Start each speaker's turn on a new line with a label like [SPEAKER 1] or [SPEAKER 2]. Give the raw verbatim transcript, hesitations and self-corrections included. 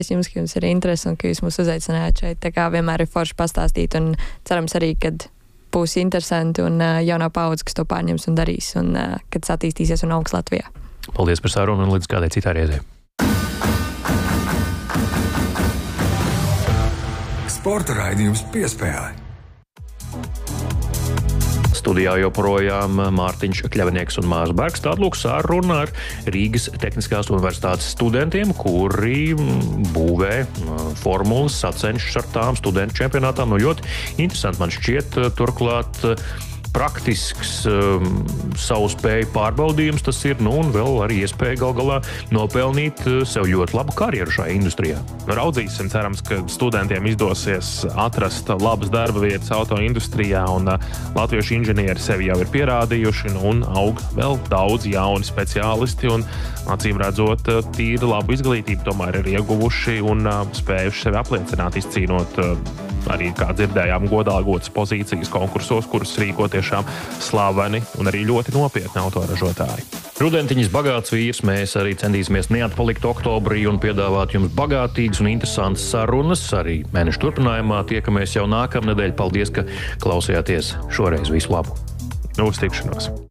[SPEAKER 1] Jums, ka jums ir interesi un ka jūs mūs uzaicinājāt šeit. Tā kā vienmēr ir forši pastāstīt un cerams arī, kad būs interesanti un uh, jaunā paudze, kas to pārņems un darīs un uh, kad tas attīstīsies un augs Latvijā.
[SPEAKER 2] Paldies par sarunu un līdz kādai citai reizei.
[SPEAKER 3] Sporta raidījums Piespēle.
[SPEAKER 2] Studijā joprojām Mārtiņš Kļavinieks un Mārs Bergs. Tāda lūk saruna ar Rīgas Tehniskās universitātes studentiem, kuri būvē formulas, sacenšas ar tām studentu čempionātām. Nu, ļoti interesanti man šķiet, turklāt praktisks um, savu spēju pārbaudījums tas ir, nu un vēl arī iespēja gal galā nopelnīt sev ļoti labu karjeru šajā industrijā.
[SPEAKER 4] Raudzīsim, cerams, ka studentiem izdosies atrast labas darba vietas autoindustrijā, un uh, latviešu inženieri sevi jau ir pierādījuši, nu, un aug vēl daudz jauni speciālisti, un acīm redzot, tīri labu izglītību tomēr ir ieguvuši un uh, spējuši sevi apliecināt, izcīnot uh, arī, kā dzirdējām, godāgotas pozīcijas konkursos, kurus rīko tiešām slaveni un arī ļoti nopietni autoražotāji.
[SPEAKER 2] Rudentiņas bagāts vīrs, mēs arī centīsimies neatpalikt oktobrī un piedāvāt jums bagātīgas un interesantas sarunas. Arī mēneša turpinājumā tiekamies jau nākamnedēļ. Paldies, ka klausījāties šoreiz. Visu labu!
[SPEAKER 4] Uz tikšanos!